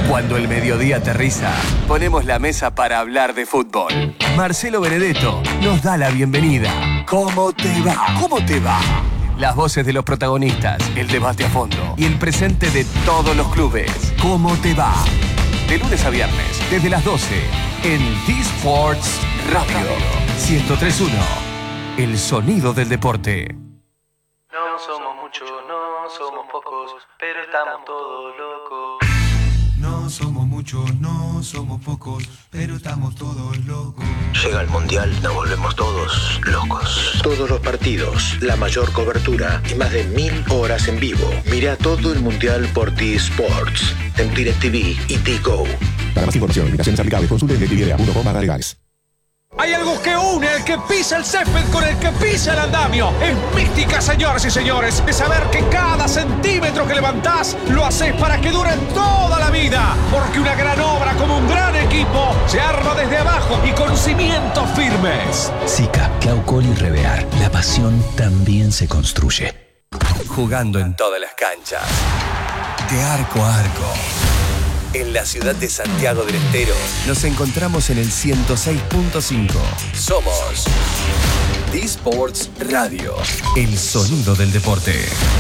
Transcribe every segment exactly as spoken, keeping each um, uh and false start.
Cuando el mediodía aterriza, ponemos la mesa para hablar de fútbol. Marcelo Benedetto nos da la bienvenida. ¿Cómo te va? ¿Cómo te va? Las voces de los protagonistas, el debate a fondo y el presente de todos los clubes. ¿Cómo te va? De lunes a viernes, desde las doce, en D-Sports Radio. ciento tres punto uno. El sonido del deporte. No somos muchos, no somos pocos, pero estamos todos locos. No somos muchos, no somos pocos, pero estamos todos locos. Llega el Mundial, nos volvemos todos locos. Todos los partidos, la mayor cobertura y más de mil horas en vivo. Mira todo el Mundial por T-Sports, en DirecTV y T-Go. Para más información, invitaciones aplicables, consulte en directv punto com barra legales. Hay algo que une el que pisa el césped con el que pisa el andamio. Es mística, señoras y señores, de saber que cada centímetro que levantás lo haces para que dure toda la vida. Porque una gran obra como un gran equipo se arma desde abajo y con cimientos firmes. Sica, Claucol y Revear. La pasión también se construye. Jugando en todas las canchas. De arco a arco. En la ciudad de Santiago del Estero nos encontramos en el ciento seis punto cinco. Somos D-Sports Radio, el sonido del deporte.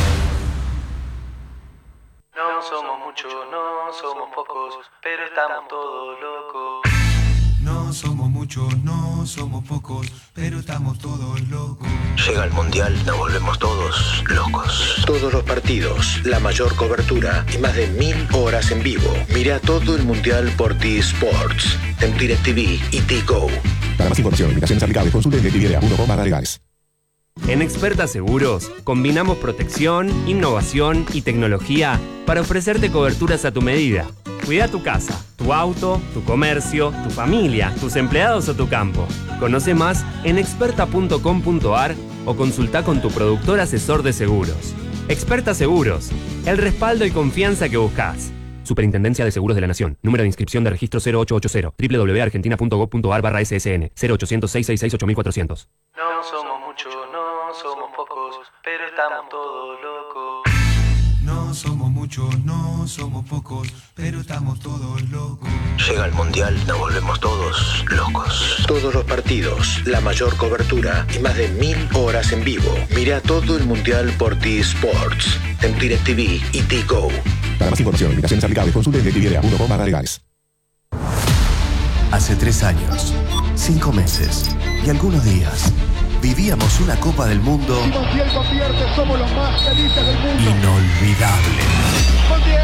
No somos muchos, no somos pocos, pero estamos todos locos. No somos muchos, no somos pocos, pero estamos todos locos. Llega el Mundial, nos volvemos todos locos. Todos los partidos, la mayor cobertura y más de mil horas en vivo. Mira todo el Mundial por T-Sports, en DirecTV y T-Go. Para más información, invitaciones aplicables, consulte en directv punto com barra legales. En Experta Seguros combinamos protección, innovación y tecnología para ofrecerte coberturas a tu medida. Cuida tu casa, tu auto, tu comercio, tu familia, tus empleados o tu campo. Conoce más en experta punto com punto ar o consulta con tu productor asesor de seguros. Experta Seguros, el respaldo y confianza que buscas. Superintendencia de Seguros de la Nación. Número de inscripción de registro cero ocho ocho cero. doble u doble u doble u punto argentina punto gov punto ar barra S S N. cero ochocientos, seiscientos sesenta y ocho, mil cuatrocientos. No somos muchos, no somos pocos, pero estamos todos locos. No somos muchos, no somos pocos, pero estamos todos locos. Llega el Mundial, nos volvemos todos locos. Todos los partidos, la mayor cobertura y más de mil horas en vivo. Mira todo el Mundial por T-Sports, en DirecTV y T-Go. Para más información, invitaciones aplicables, consulte en directv punto com barra legales. Hace tres años, cinco meses y algunos días, vivíamos una Copa del Mundo Montiel convierte, somos los más felices del mundo. Inolvidable. Montiel,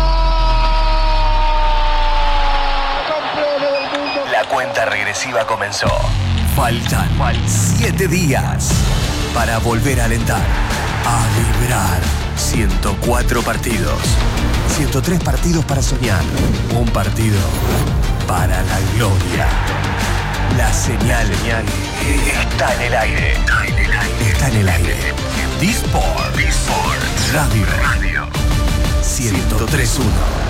campeones del mundo. La cuenta regresiva comenzó. Faltan siete días para volver a alentar, a vibrar. ciento cuatro partidos, ciento tres partidos para soñar, un partido para la gloria. La señal está en el aire. Está en el aire. Está en el aire. D-Sports Radio. Radio. ciento tres punto uno.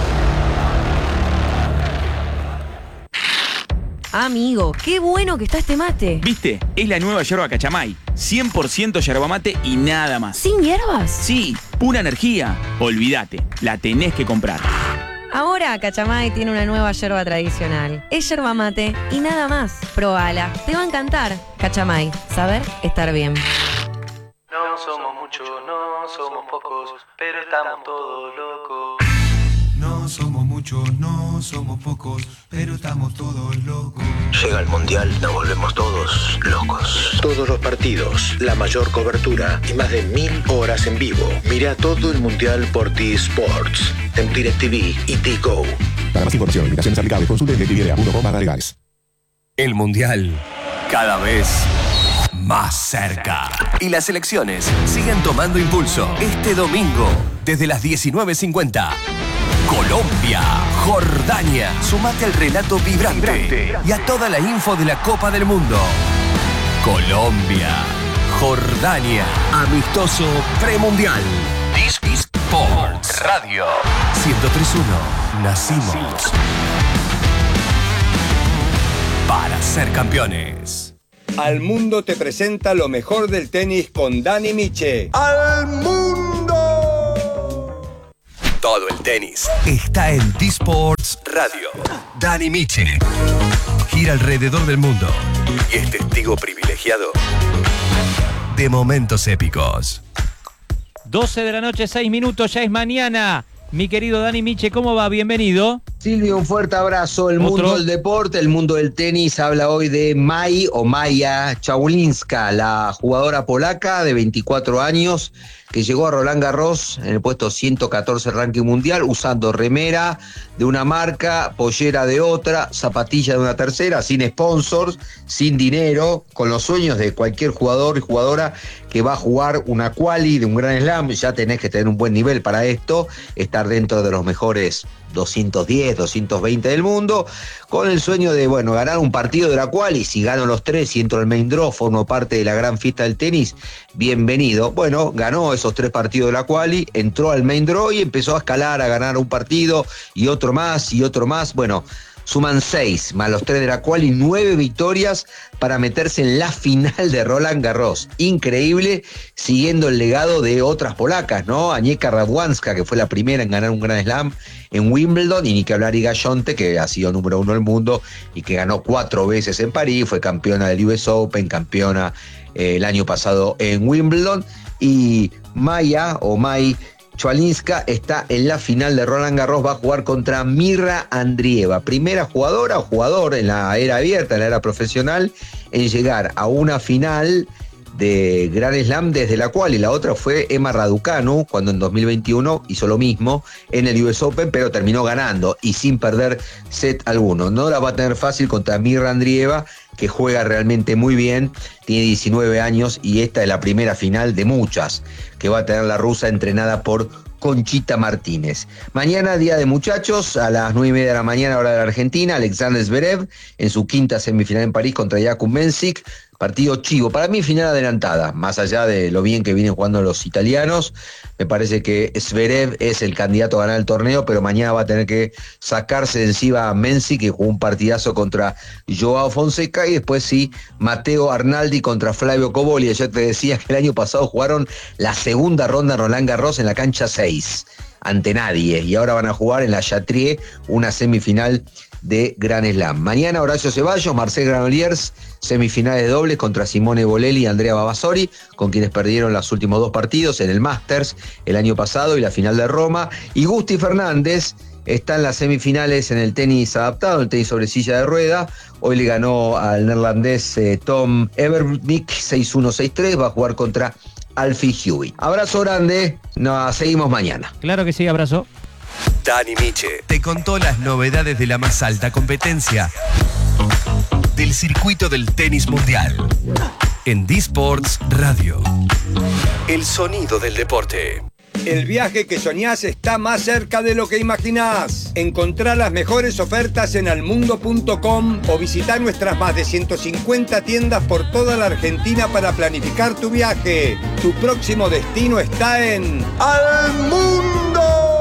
Amigo, qué bueno que está este mate. ¿Viste? Es la nueva yerba Cachamay. cien por ciento yerba mate y nada más. ¿Sin hierbas? Sí, pura energía. Olvídate, la tenés que comprar. Ahora Cachamay tiene una nueva yerba tradicional. Es yerba mate y nada más. Probala, te va a encantar. Cachamay, saber estar bien. No somos muchos, no somos pocos, pero estamos todos locos. No somos muchos, no somos pocos, pero estamos todos locos. Llega el Mundial, nos volvemos todos locos. Todos los partidos, la mayor cobertura y más de mil horas en vivo. Mira todo el Mundial por T-Sports, en DirecTV y T-Go. Para más información, invitaciones aplicables, consulte en directv punto com barra legales. El Mundial, cada vez más cerca. Y las elecciones siguen tomando impulso. Este domingo, desde las diecinueve cincuenta. Colombia, Jordania. Sumate al relato vibrante, vibrante y a toda la info de la Copa del Mundo. Colombia, Jordania. Amistoso premundial. D-Sports Radio. ciento tres punto uno. Nacimos para ser campeones. Al Mundo te presenta lo mejor del tenis con Dani Miche. ¡Al Mundo! Todo el tenis está en D-Sports Radio. Dani Miche gira alrededor del mundo y es testigo privilegiado de momentos épicos. doce de la noche, seis minutos, ya es mañana. Mi querido Dani Miche, ¿cómo va? Bienvenido. Silvio, un fuerte abrazo. El ¿Otro? mundo del deporte, el mundo del tenis habla hoy de Mai o Maja Chawlinska, la jugadora polaca de veinticuatro años que llegó a Roland Garros en el puesto ciento catorce ranking mundial usando remera de una marca, pollera de otra, zapatilla de una tercera, sin sponsors, sin dinero, con los sueños de cualquier jugador y jugadora que va a jugar una quali de un Grand Slam. Ya tenés que tener un buen nivel para esto, estar dentro de los mejores doscientos diez, doscientos veinte del mundo, con el sueño de, bueno, ganar un partido de la quali. Si gano los tres y entro al main draw, formo parte de la gran fiesta del tenis, bienvenido. Bueno, ganó esos tres partidos de la quali, entró al main draw y empezó a escalar, a ganar un partido y otro más y otro más. Bueno, suman seis, más los tres de la quali, nueve victorias para meterse en la final de Roland Garros. Increíble, siguiendo el legado de otras polacas, ¿no? Agnieszka Radwanska, que fue la primera en ganar un Grand Slam en Wimbledon, y ni que hablar Iga Świątek, que ha sido número uno del mundo y que ganó cuatro veces en París, fue campeona del U S Open, campeona eh, el año pasado en Wimbledon. Y Maja o Mai Chawlinska está en la final de Roland Garros, va a jugar contra Mirra Andrieva, primera jugadora o jugador en la era abierta, en la era profesional, en llegar a una final de Grand Slam desde la cual, y la otra fue Emma Raducanu, cuando en dos mil veintiuno hizo lo mismo en el U S Open, pero terminó ganando y sin perder set alguno. No la va a tener fácil contra Mirra Andrieva, que juega realmente muy bien, tiene diecinueve años y esta es la primera final de muchas que va a tener la rusa, entrenada por Conchita Martínez. Mañana, día de muchachos, a las nueve y media de la mañana, hora de la Argentina, Alexander Zverev en su quinta semifinal en París contra Jakub Mensik. Partido chivo, para mí final adelantada, más allá de lo bien que vienen jugando los italianos. Me parece que Zverev es el candidato a ganar el torneo, pero mañana va a tener que sacarse de encima a Mensik, que jugó un partidazo contra Joao Fonseca, y después sí, Matteo Arnaldi contra Flavio Cobolli. Ya te decía que el año pasado jugaron la segunda ronda en Roland Garros en la cancha seis, ante nadie, y ahora van a jugar en la Chatrier una semifinal de Grand Slam. Mañana Horacio Ceballos, Marcel Granollers, semifinales de dobles contra Simone Bolelli y Andrea Vavasori, con quienes perdieron los últimos dos partidos en el Masters el año pasado y la final de Roma. Y Gusti Fernández está en las semifinales en el tenis adaptado, el tenis sobre silla de rueda. Hoy le ganó al neerlandés eh, Tom Everbeek seis uno seis tres, va a jugar contra Alfie Huey. Abrazo grande, nos seguimos mañana. Claro que sí, abrazo. Dani Miche te contó las novedades de la más alta competencia del circuito del tenis mundial en D-Sports Radio. El sonido del deporte. El viaje que soñás está más cerca de lo que imaginás. Encontrá las mejores ofertas en almundo punto com o visitá nuestras más de ciento cincuenta tiendas por toda la Argentina para planificar tu viaje. Tu próximo destino está en Almundo.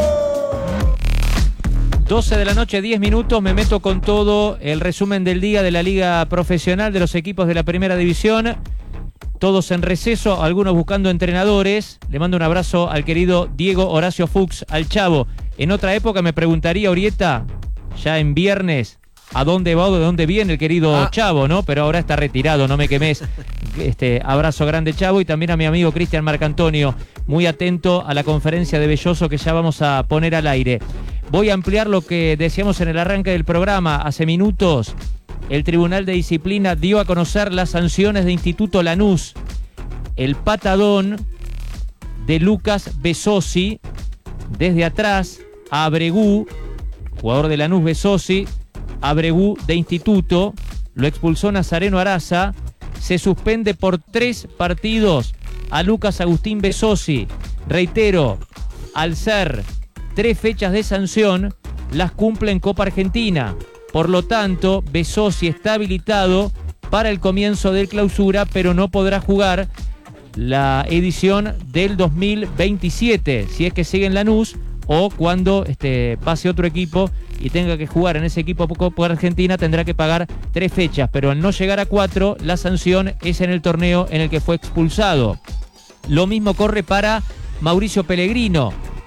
doce de la noche, diez minutos, me meto con todo el resumen del día de la Liga Profesional de los equipos de la Primera División. Todos en receso, algunos buscando entrenadores. Le mando un abrazo al querido Diego Horacio Fuchs, al Chavo. En otra época me preguntaría, Orieta, ya en viernes, ¿a dónde va o de dónde viene el querido ah. Chavo, no? Pero ahora está retirado, no me quemes. Este, abrazo grande, Chavo, y también a mi amigo Cristian Marcantonio, muy atento a la conferencia de Belloso que ya vamos a poner al aire. Voy a ampliar lo que decíamos en el arranque del programa hace minutos. El Tribunal de Disciplina dio a conocer las sanciones de Instituto Lanús. El patadón de Lucas Besosi desde atrás a Abregú, jugador de Lanús Besosi, Abregú de Instituto, lo expulsó Nazareno Araza. Se suspende por tres partidos a Lucas Agustín Besosi. Reitero, al ser tres fechas de sanción, las cumple en Copa Argentina. Por lo tanto, Besosi está habilitado para el comienzo del clausura, pero no podrá jugar la edición del dos mil veintisiete, si es que sigue en Lanús, o cuando este, pase otro equipo y tenga que jugar en ese equipo Copa Argentina, tendrá que pagar tres fechas, pero al no llegar a cuatro, la sanción es en el torneo en el que fue expulsado. Lo mismo corre para Mauricio Pellegrino,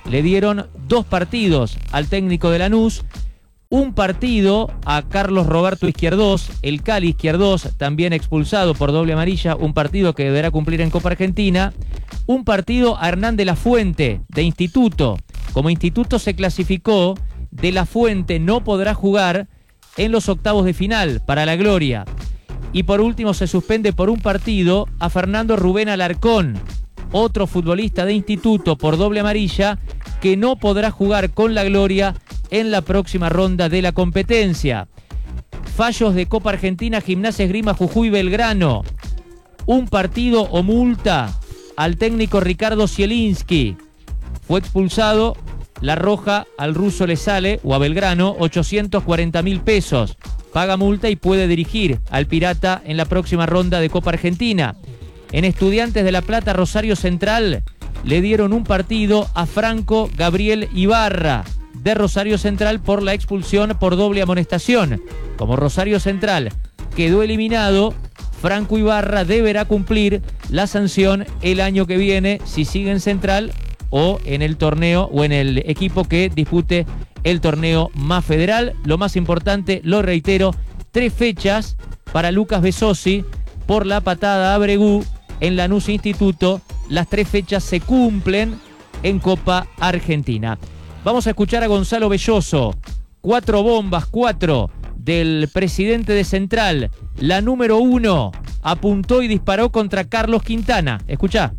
le dieron dos partidos al técnico de Lanús, un partido a Carlos Roberto Izquierdos, el Cali Izquierdos, también expulsado por doble amarilla, un partido que deberá cumplir en Copa Argentina, un partido a Hernán de la Fuente, de Instituto. Como Instituto se clasificó, de la Fuente no podrá jugar en los octavos de final para la gloria. Y por último se suspende por un partido a Fernando Rubén Alarcón, otro futbolista de Instituto por doble amarilla, que no podrá jugar con la gloria en la próxima ronda de la competencia. Fallos de Copa Argentina, Gimnasia Esgrima Jujuy Belgrano. Un partido o multa al técnico Ricardo Zielinski. Fue expulsado, la roja al ruso le sale, o a Belgrano, ochocientos cuarenta mil pesos. Paga multa y puede dirigir al Pirata en la próxima ronda de Copa Argentina. En Estudiantes de La Plata, Rosario Central, le dieron un partido a Franco Gabriel Ibarra, de Rosario Central, por la expulsión por doble amonestación. Como Rosario Central quedó eliminado, Franco Ibarra deberá cumplir la sanción el año que viene si sigue en Central o en el torneo o en el equipo que dispute el torneo más federal. Lo más importante, lo reitero, tres fechas para Lucas Besosi por la patada a Bregú en Lanús Instituto. Las tres fechas se cumplen en Copa Argentina. Vamos a escuchar a Gonzalo Belloso. Cuatro bombas, cuatro del presidente de Central. La número uno apuntó y disparó contra Carlos Quintana. Escuchá.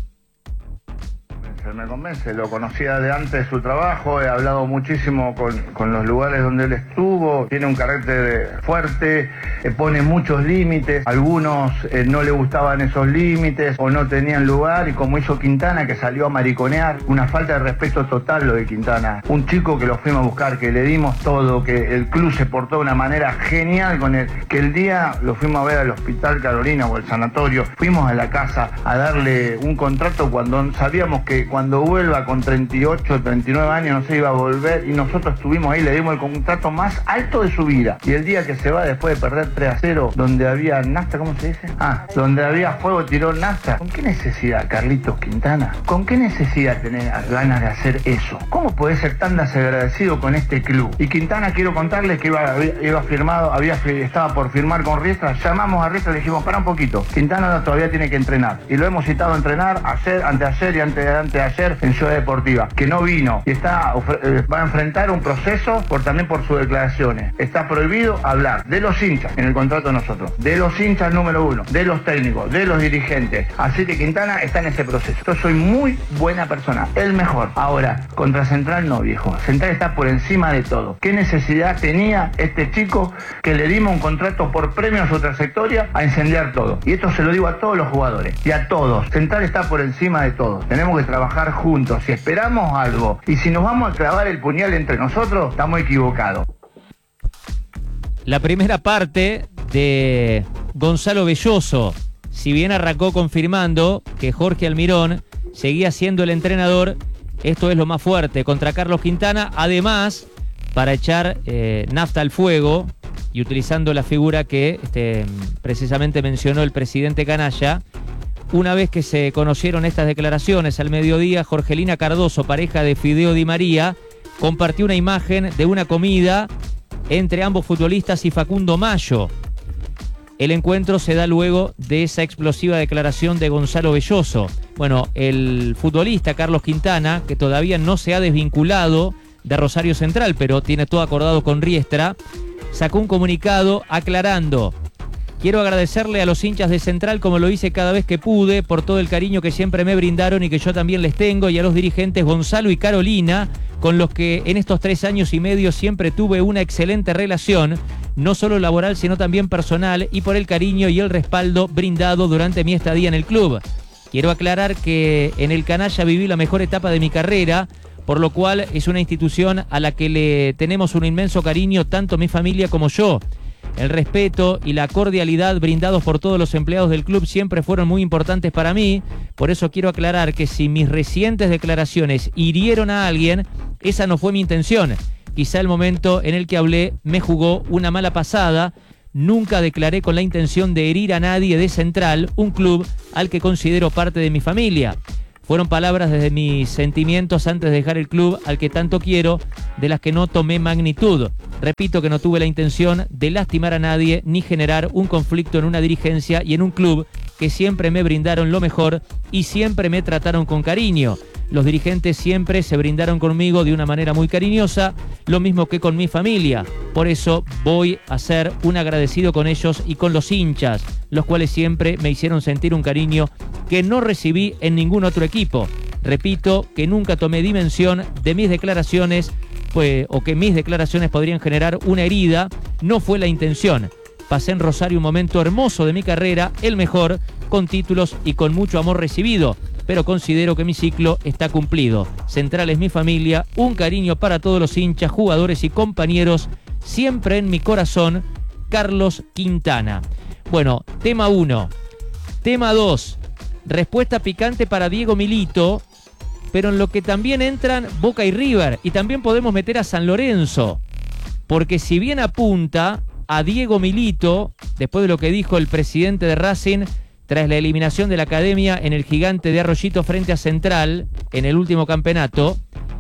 Me convence, lo conocía de antes de su trabajo, he hablado muchísimo con, con los lugares donde él estuvo, tiene un carácter fuerte, eh, pone muchos límites, algunos eh, no le gustaban esos límites o no tenían lugar, y como hizo Quintana, que salió a mariconear, una falta de respeto total lo de Quintana, un chico que lo fuimos a buscar, que le dimos todo, que el club se portó de una manera genial con él, que el día lo fuimos a ver al Hospital Carolina o al sanatorio, fuimos a la casa a darle un contrato cuando sabíamos que cuando Cuando vuelva con treinta y ocho, treinta y nueve años no se iba a volver, y nosotros estuvimos ahí, le dimos el contrato más alto de su vida. Y el día que se va, después de perder tres a cero, donde había nafta, ¿cómo se dice? Ah, donde había fuego, tiró nafta. ¿Con qué necesidad, Carlitos Quintana? ¿Con qué necesidad tenés ganas de hacer eso? ¿Cómo podés ser tan desagradecido con este club? Y Quintana, quiero contarles que iba, iba firmado, había, estaba por firmar con Riestra. Llamamos a Riestra y le dijimos, para un poquito, Quintana todavía tiene que entrenar. Y lo hemos citado a entrenar ayer, anteayer y ante, anteayer en Ciudad Deportiva, que no vino y está va a enfrentar un proceso por también por sus declaraciones. Está prohibido hablar de los hinchas en el contrato de nosotros, de los hinchas número uno, de los técnicos, de los dirigentes. Así que Quintana está en ese proceso. Yo soy muy buena persona, el mejor. Ahora, contra Central no, viejo. Central está por encima de todo. ¿Qué necesidad tenía este chico que le dimos un contrato por premio a su trayectoria a incendiar todo? Y esto se lo digo a todos los jugadores y a todos. Central está por encima de todo. Tenemos que trabajar juntos. Si esperamos algo y si nos vamos a clavar el puñal entre nosotros, estamos equivocados. La primera parte de Gonzalo Belloso, si bien arrancó confirmando que Jorge Almirón seguía siendo el entrenador, esto es lo más fuerte contra Carlos Quintana, además para echar eh, nafta al fuego y utilizando la figura que este, precisamente mencionó el presidente Canalla. Una vez que se conocieron estas declaraciones al mediodía, Jorgelina Cardoso, pareja de Fideo Di María, compartió una imagen de una comida entre ambos futbolistas y Facundo Mayo. El encuentro se da luego de esa explosiva declaración de Gonzalo Belloso. Bueno, el futbolista Carlos Quintana, que todavía no se ha desvinculado de Rosario Central, pero tiene todo acordado con Riestra, sacó un comunicado aclarando: quiero agradecerle a los hinchas de Central, como lo hice cada vez que pude, por todo el cariño que siempre me brindaron y que yo también les tengo, y a los dirigentes Gonzalo y Carolina, con los que en estos tres años y medio siempre tuve una excelente relación, no solo laboral sino también personal, y por el cariño y el respaldo brindado durante mi estadía en el club. Quiero aclarar que en el Canalla viví la mejor etapa de mi carrera, por lo cual es una institución a la que le tenemos un inmenso cariño tanto mi familia como yo. El respeto y la cordialidad brindados por todos los empleados del club siempre fueron muy importantes para mí. Por eso quiero aclarar que si mis recientes declaraciones hirieron a alguien, esa no fue mi intención. Quizá el momento en el que hablé me jugó una mala pasada. Nunca declaré con la intención de herir a nadie de Central, un club al que considero parte de mi familia. Fueron palabras desde mis sentimientos antes de dejar el club al que tanto quiero, de las que no tomé magnitud. Repito que no tuve la intención de lastimar a nadie ni generar un conflicto en una dirigencia y en un club que siempre me brindaron lo mejor y siempre me trataron con cariño. Los dirigentes siempre se brindaron conmigo de una manera muy cariñosa, lo mismo que con mi familia. Por eso voy a ser un agradecido con ellos y con los hinchas, los cuales siempre me hicieron sentir un cariño que no recibí en ningún otro equipo. Repito que nunca tomé dimensión de mis declaraciones, pues, o que mis declaraciones podrían generar una herida. No fue la intención. Pasé en Rosario un momento hermoso de mi carrera, el mejor, con títulos y con mucho amor recibido, pero considero que mi ciclo está cumplido. Central es mi familia, un cariño para todos los hinchas, jugadores y compañeros, siempre en mi corazón, Carlos Quintana. Bueno, tema uno. Tema dos, respuesta picante para Diego Milito, pero en lo que también entran Boca y River, y también podemos meter a San Lorenzo, porque si bien apunta a Diego Milito, después de lo que dijo el presidente de Racing tras la eliminación de la Academia en el Gigante de Arroyito frente a Central en el último campeonato,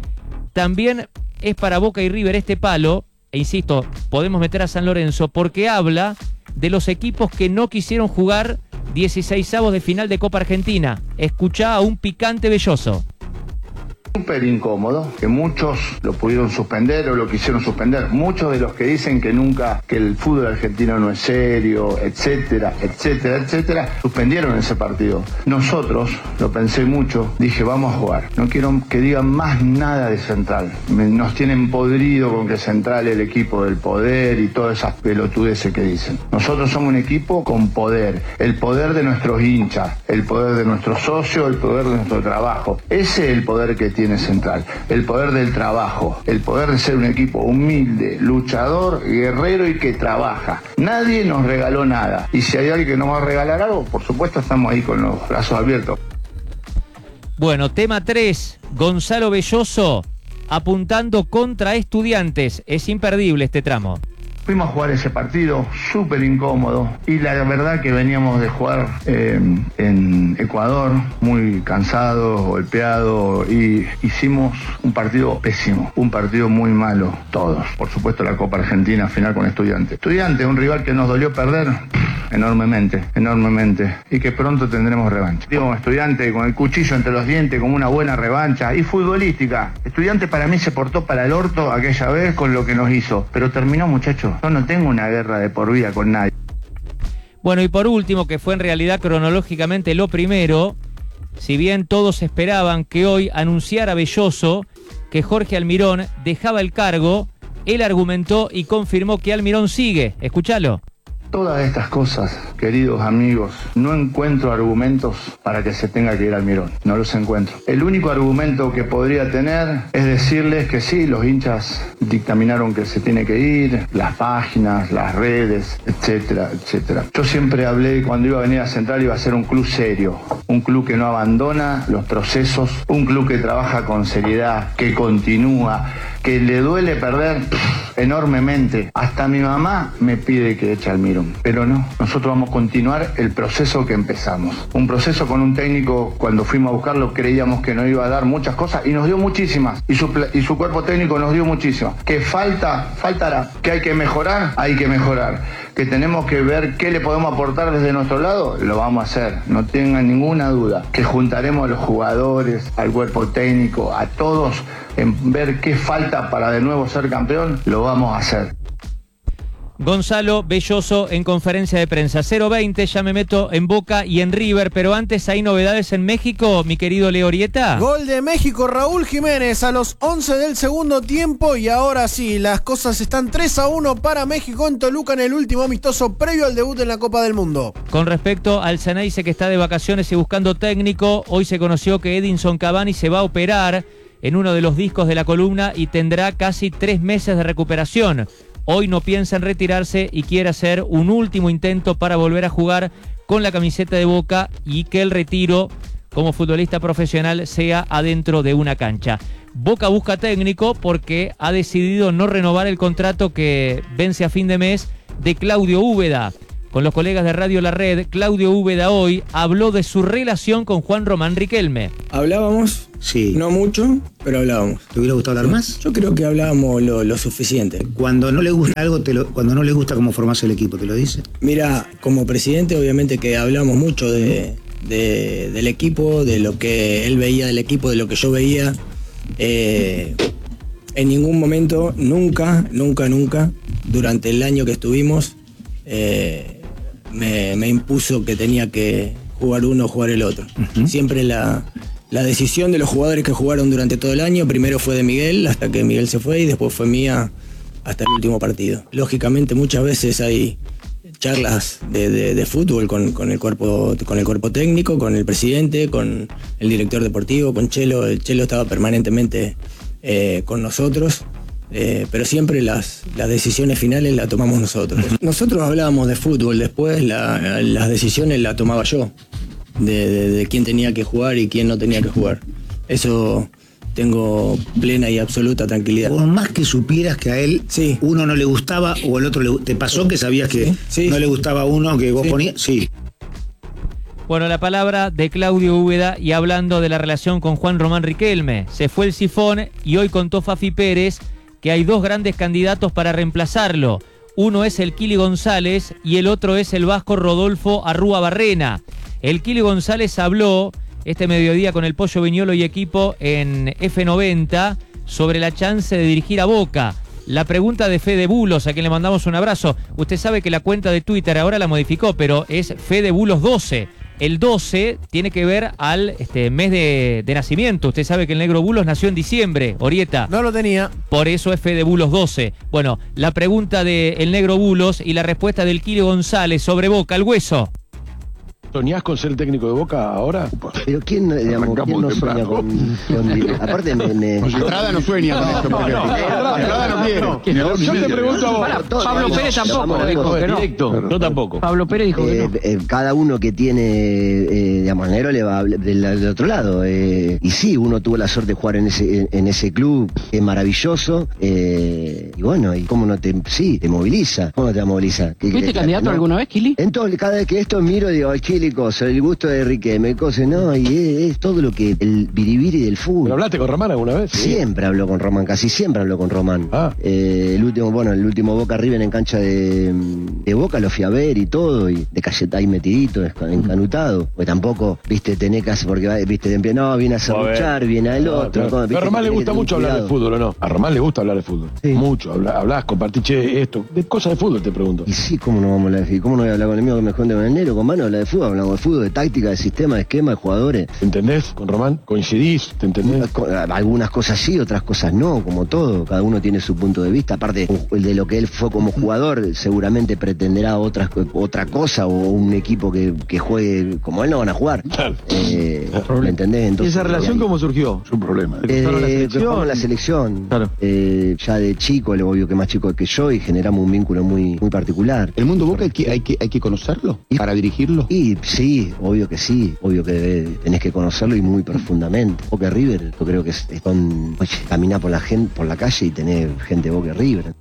también es para Boca y River este palo, e insisto, podemos meter a San Lorenzo porque habla de los equipos que no quisieron jugar dieciseisavos de final de Copa Argentina. Escuchá a un picante Belloso. Súper incómodo, que muchos lo pudieron suspender o lo quisieron suspender. Muchos de los que dicen que nunca, que el fútbol argentino no es serio, etcétera, etcétera, etcétera, suspendieron ese partido. Nosotros, lo pensé mucho, dije vamos a jugar. No quiero que digan más nada de Central. Me, nos tienen podrido con que Central es el equipo del poder y todas esas pelotudeces que dicen. Nosotros somos un equipo con poder. El poder de nuestros hinchas, el poder de nuestros socios, el poder de nuestro trabajo. Ese es el poder que tiene Central, el poder del trabajo, el poder de ser un equipo humilde, luchador, guerrero y que trabaja. Nadie nos regaló nada, y si hay alguien que nos va a regalar algo, por supuesto estamos ahí con los brazos abiertos. Bueno, tema tres, Gonzalo Belloso apuntando contra Estudiantes. Es imperdible este tramo. Fuimos a jugar ese partido súper incómodo y la verdad que veníamos de jugar eh, en Ecuador muy cansados, golpeados, y hicimos un partido pésimo, un partido muy malo todos. Por supuesto la Copa Argentina final con Estudiantes. Estudiantes, un rival que nos dolió perder enormemente, enormemente, y que pronto tendremos revancha. Digo, Estudiantes con el cuchillo entre los dientes, con una buena revancha y futbolística. Estudiantes para mí se portó para el orto aquella vez con lo que nos hizo, pero terminó, muchachos. Yo no tengo una guerra de por vida con nadie. Bueno, y por último, que fue en realidad cronológicamente lo primero, si bien todos esperaban que hoy anunciara Belloso que Jorge Almirón dejaba el cargo, él argumentó y confirmó que Almirón sigue. Escúchalo. Todas estas cosas, queridos amigos, no encuentro argumentos para que se tenga que ir Almirón. No los encuentro. El único argumento que podría tener es decirles que sí, los hinchas dictaminaron que se tiene que ir, las páginas, las redes, etcétera, etcétera. Yo siempre hablé cuando iba a venir a Central iba a ser un club serio, un club que no abandona los procesos, un club que trabaja con seriedad, que continúa, que le duele perder pff, enormemente. Hasta mi mamá me pide que eche a Almirón. Pero no, nosotros vamos a continuar el proceso que empezamos. Un proceso con un técnico, cuando fuimos a buscarlo, creíamos que nos iba a dar muchas cosas y nos dio muchísimas. Y su, y su cuerpo técnico nos dio muchísimas. Que falta, faltará. Que hay que mejorar, hay que mejorar. Que tenemos que ver qué le podemos aportar desde nuestro lado, lo vamos a hacer. No tengan ninguna duda. Que juntaremos a los jugadores, al cuerpo técnico, a todos, en ver qué falta para de nuevo ser campeón, lo vamos a hacer. Gonzalo Belloso en conferencia de prensa. cero veinte, ya me meto en Boca y en River, pero antes hay novedades en México, mi querido Leo Orieta. Gol de México, Raúl Jiménez a los once del segundo tiempo, y ahora sí, las cosas están tres a uno para México en Toluca en el último amistoso previo al debut en la Copa del Mundo. Con respecto al Ceneice, que está de vacaciones y buscando técnico, hoy se conoció que Edinson Cavani se va a operar en uno de los discos de la columna y tendrá casi tres meses de recuperación. Hoy no piensa en retirarse y quiere hacer un último intento para volver a jugar con la camiseta de Boca y que el retiro como futbolista profesional sea adentro de una cancha. Boca busca técnico porque ha decidido no renovar el contrato que vence a fin de mes de Claudio Úbeda. con los colegas de Radio La Red, Claudio Úbeda hoy habló de su relación con Juan Román Riquelme. Hablábamos, sí, no mucho, pero hablábamos. ¿Te hubiera gustado hablar más? Yo creo que hablábamos lo, lo suficiente. Cuando no le gusta algo, te lo, cuando no le gusta cómo formás el equipo, ¿te lo dice? Mira, como presidente obviamente que hablamos mucho de, de, del equipo, de lo que él veía del equipo, de lo que yo veía. Eh, en ningún momento, nunca, nunca, nunca, durante el año que estuvimos, eh, me, me impuso que tenía que jugar uno o jugar el otro. Uh-huh. Siempre la, la decisión de los jugadores que jugaron durante todo el año, primero fue de Miguel, hasta que Miguel se fue, y después fue mía hasta el último partido. Lógicamente muchas veces hay charlas de, de, de fútbol con, con, el cuerpo, con el cuerpo técnico, con el presidente, con el director deportivo, con Chelo. El Chelo estaba permanentemente eh, con nosotros. Eh, pero siempre las, las decisiones finales las tomamos nosotros. Nosotros hablábamos de fútbol, después la, las decisiones las tomaba yo, de, de, de quién tenía que jugar y quién no tenía que jugar. Eso tengo plena y absoluta tranquilidad. Por más que supieras que a él sí. uno no le gustaba o el otro le, te pasó que sabías que sí, sí. no le gustaba a uno que vos sí. ponías, sí. Bueno, la palabra de Claudio Úbeda y hablando de la relación con Juan Román Riquelme. Se fue el sifón y hoy contó Fafi Pérez que hay dos grandes candidatos para reemplazarlo. Uno es el Kili González y el otro es el vasco Rodolfo Arruabarrena. El Kili González habló este mediodía con el Pollo Viñolo y equipo en F noventa sobre la chance de dirigir a Boca. La pregunta de Fede Bulos, a quien le mandamos un abrazo. Usted sabe que la cuenta de Twitter ahora la modificó, pero es Fede Bulos doce. El doce tiene que ver al este, mes de, de nacimiento. Usted sabe que el Negro Bulos nació en diciembre, Orieta. No lo tenía. Por eso es Fede Bulos doce. Bueno, la pregunta del Negro Bulos y la respuesta del Kili González sobre Boca, el hueso. ¿Soñás con ser técnico de Boca ahora? Pero ¿quién, digamos, ¿quién no sueña con, con... Aparte me... me... Estrada no sueña con esto, por ejemplo. Estrada no quiere. No, yo te pregunto a vos. Pablo Pérez tampoco dijo que no. Directo, yo tampoco. Pablo Pérez dijo que no. Eh, eh, cada uno que tiene, eh, digamos, negro le va del, del otro lado. Eh, y sí, uno tuvo la suerte de jugar en ese, en, en ese club, es maravilloso. Eh, y bueno, y cómo no te... Sí, te moviliza. ¿Cómo te moviliza? ¿Fuiste candidato no, alguna vez, Kili? Entonces, cada vez que esto miro, digo, ay, Kili, cosa, el gusto de Riquelme, cosa, no, y es, es todo lo que, el biribiri del fútbol. ¿Pero hablaste con Román alguna vez? Sí. Siempre habló con Román, casi siempre habló con Román. Ah. Eh, el último, bueno, el último Boca River en cancha de, de Boca lo fui a ver y todo, y de calleta ahí metidito, encanutado. Pues tampoco, viste, tenés que hacer, porque, viste, no, viene a serruchar, viene al no, otro. No, como, pero a Román le gusta mucho hablar de fútbol, ¿o no? A Román le gusta hablar de fútbol. Sí. Mucho, habla, hablás, compartís, che, esto, de cosas de fútbol te pregunto. Y sí, ¿cómo no vamos a hablar de fútbol? ¿Cómo no voy a hablar con el mío que me esconde con el negro? Con mano habla de fútbol, hablamos de fútbol, de táctica, de sistema, de esquema, de jugadores. ¿Te entendés con Román? ¿Coincidís? ¿Te entendés? Algunas cosas sí, otras cosas no, como todo. Cada uno tiene su punto de vista. Aparte, de lo que él fue como jugador, seguramente pretenderá otras, otra cosa o un equipo que, que juegue como él no van a jugar. Claro. Eh, ¿Me entendés? Entonces, ¿y esa relación cómo surgió? Es un problema. Eh, la selección? la selección. Claro. Eh, ya de chico, lo obvio que más chico que yo, y generamos un vínculo muy, muy particular. ¿El mundo Boca hay que, hay que, hay que conocerlo para dirigirlo? Y sí, obvio que sí. Obvio que tenés que conocerlo y muy profundamente. Boca River, yo creo que es, es con, oye, caminar por la gente, por la calle y tener gente de Boca River.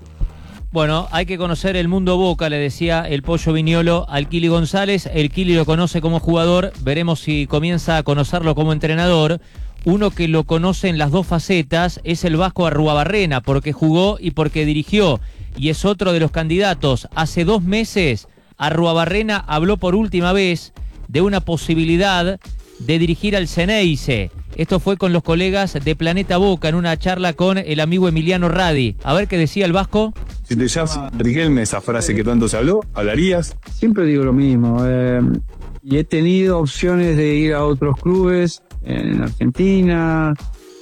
Bueno, hay que conocer el mundo Boca, le decía el Pollo Viñolo al Kili González. El Kili lo conoce como jugador, veremos si comienza a conocerlo como entrenador. Uno que lo conoce en las dos facetas es el vasco Arruabarrena, porque jugó y porque dirigió, y es otro de los candidatos. Hace dos meses Arruabarrena habló por última vez de una posibilidad de dirigir al Ceneice. Esto fue con los colegas de Planeta Boca en una charla con el amigo Emiliano Radi. A ver qué decía el vasco. Si te llamas Riquelme, esa frase que tanto se habló, ¿hablarías? Siempre digo lo mismo. Eh, y he tenido opciones de ir a otros clubes en Argentina,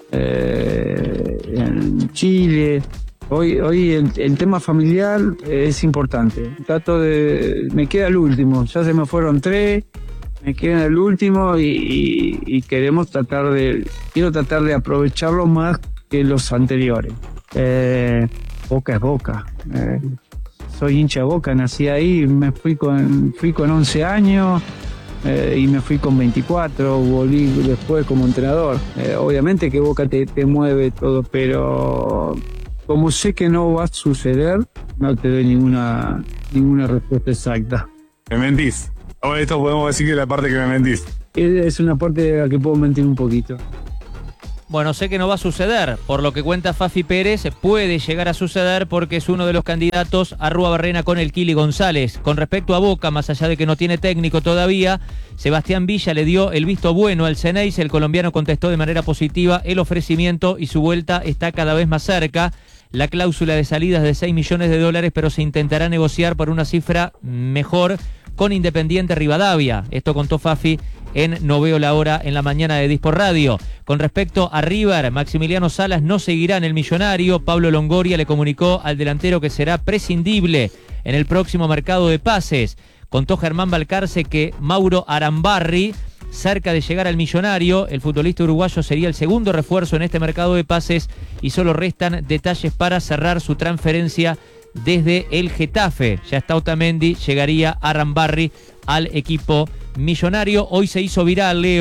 eh, en Chile. Hoy, hoy el, el tema familiar es importante. Trato de... Me queda el último. Ya se me fueron tres. Me queda el último y, y, y queremos tratar de... Quiero tratar de aprovecharlo más que los anteriores. Eh, Boca es Boca. Eh, soy hincha de Boca, nací ahí, me fui con, fui con once años eh, y me fui con veinticuatro, volví después como entrenador. Eh, obviamente que Boca te, te mueve todo, pero como sé que no va a suceder, no te doy ninguna, ninguna respuesta exacta. Me mentís. Ahora esto podemos decir que es la parte que me mentís. Es una parte de la que puedo mentir un poquito. Bueno, sé que no va a suceder. Por lo que cuenta Fafi Pérez, puede llegar a suceder porque es uno de los candidatos a Rúa Barrena con el Kili González. Con respecto a Boca, más allá de que no tiene técnico todavía, Sebastián Villa le dio el visto bueno al Ceneice. El colombiano contestó de manera positiva el ofrecimiento y su vuelta está cada vez más cerca. La cláusula de salida es de seis millones de dólares, pero se intentará negociar por una cifra mejor con Independiente Rivadavia. Esto contó Fafi en No Veo la Hora en la mañana de Dispor Radio. Con respecto a River, Maximiliano Salas no seguirá en el Millonario. Pablo Longoria le comunicó al delantero que será prescindible en el próximo mercado de pases. Contó Germán Balcarce que Mauro Arambarri, cerca de llegar al Millonario, el futbolista uruguayo sería el segundo refuerzo en este mercado de pases y solo restan detalles para cerrar su transferencia desde el Getafe. Ya está Otamendi, llegaría Arambarri al equipo millonario. Hoy se hizo viral, Leo,